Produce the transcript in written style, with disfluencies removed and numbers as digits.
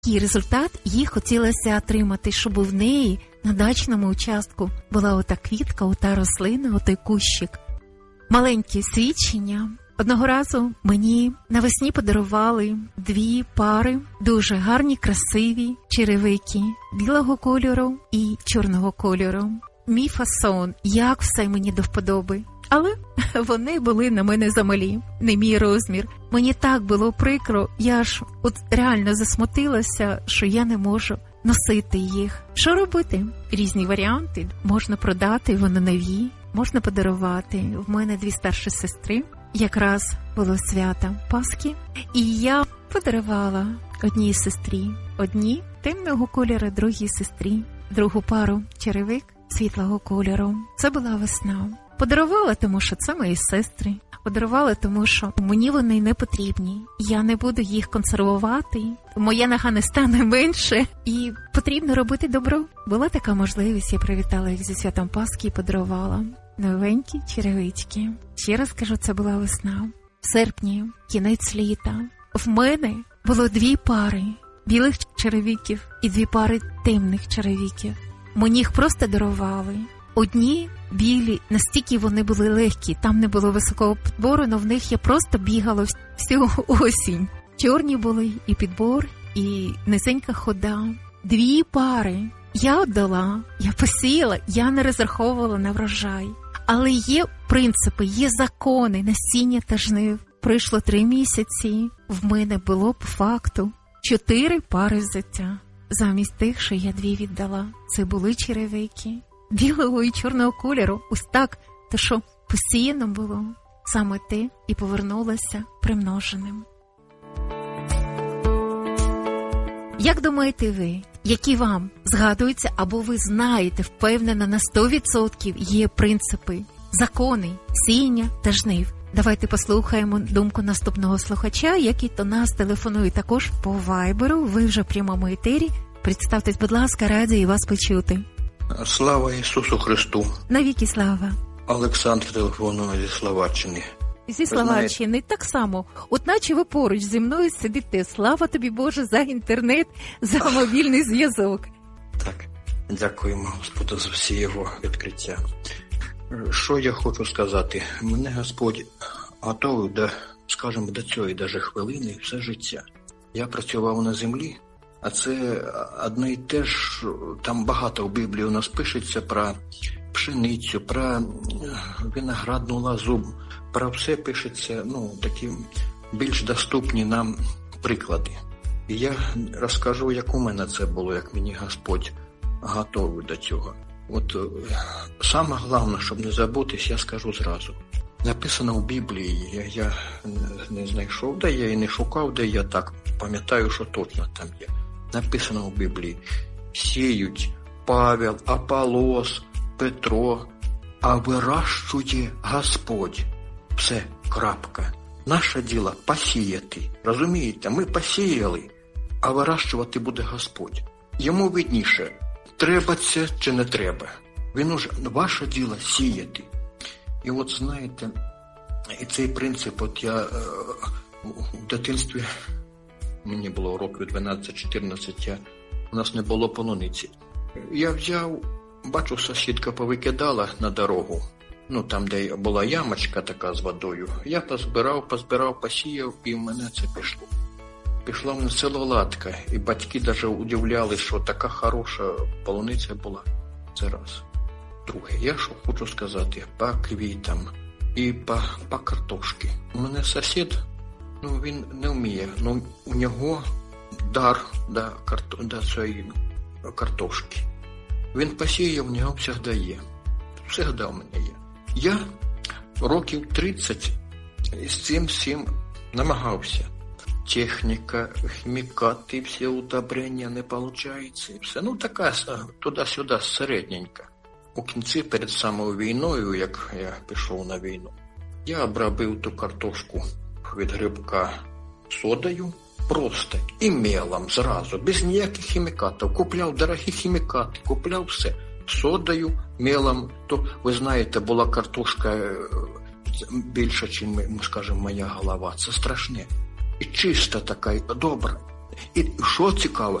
І результат їй хотілося отримати, щоб в неї на дачному участку була ота квітка, ота рослина, отой кущик. Маленьке свідчення. Одного разу мені навесні подарували 2 пари, дуже гарні, красиві черевики білого кольору і чорного кольору. Мій фасон, як все мені до вподоби. Але вони були на мене замалі, не мій розмір. Мені так було прикро, я ж от реально засмутилася, що я не можу носити їх. Що робити? Різні варіанти. Можна продати, вони нові, можна подарувати. В мене 2 старші сестри. Якраз було свято Пасхи, і я подарувала одній сестрі. Одній темного кольору, другій сестрі. Другу пару черевик світлого кольору. Це була весна. Подарувала, тому що це мої сестри. Подарувала, тому що мені вони не потрібні. Я не буду їх консервувати. Моя нога не стане менше. І потрібно робити добро. Була така можливість, я привітала їх зі святом Пасхи і подарувала новенькі черевички. Ще раз кажу, це була весна. В серпні, кінець літа. В мене було 2 пари білих черевиків і 2 пари темних черевиків. Мені їх просто дарували. Одні білі, настільки вони були легкі, там не було високого підбору, але в них я просто бігала всю осінь. Чорні були і підбор, і низенька хода. 2 пари я віддала, я посіяла, я не розраховувала на врожай. Але є принципи, є закони насіння та жнив. Пройшло 3 місяці, в мене було по факту 4 пари взуття. Замість тих, що я 2 віддала. Це були черевики білого і чорного кольору. Ось так, те, що посіяно було, саме те і повернулося примноженим. Як думаєте ви, які вам згадуються або ви знаєте, впевнено на 100% є принципи, закони сіяння та жнив? Давайте послухаємо думку наступного слухача, який до нас телефонує також по Вайберу. Ви вже в прямому етері. Представтесь, будь ласка, раді і вас почути. Слава Ісусу Христу! Навіки слава! Олександр телефонує зі Словаччини. Зі Словаччини так само. От наче ви поруч зі мною сидите. Слава тобі, Боже, за інтернет, за мобільний зв'язок. Так, дякуємо Господу за всі його відкриття. Що я хочу сказати? Мене Господь готовий до цієї даже хвилини все життя. Я працював на землі, а це одне й те ж, там багато в Біблії у нас пишеться про пшеницю, про виноградну лозу, про все пишеться, такі більш доступні нам приклади. І я розкажу, як у мене це було, як мені Господь готовий до цього. От саме головне, щоб не забутись, я скажу зразу. Написано в Біблії, я не знайшов, де я і не шукав, де я так пам'ятаю, що точно там є. Написано в Біблії: сіють Павел, Аполос, Петро, а вирощує Господь. Все, крапка. Наше діло посіяти. Розумієте, ми посіяли, а вирощувати буде Господь. Йому видніше, треба це чи не треба. Він уже, ваше діло сіяти. І от знаєте, і цей принцип, от я в дитинстві, мені було років 12-14, у нас не було полуниці. Я взяв, бачу, сусідка повикидала на дорогу, там, де була ямочка така з водою. Я позбирав, посіяв, і в мене це пішло. Пішла в село Латка, і батьки навіть удивляли, що така хороша полуниця була. Це раз. Друге, я що хочу сказати, по квітам і по картошки. У мене сусід, він не вміє, у нього дар до цієї картошки. Він посіяв, у нього завжди є. Завжди у мене є. Я років 30 з цим всім намагався. Техніка, хімікати, всі удобрення не виходить. І все. Така туди-сюди середненька. У кінці, перед самою війною, як я пішов на війну, я обробив ту картошку від грибка содою просто і мелом зразу, без ніяких хімікатів. Купляв дорогі хімікати, купляв все. Содою, мелом. То, ви знаєте, була картошка більша, ніж, скажімо, моя голова. Це страшне. І чиста така, добра. І що цікаво,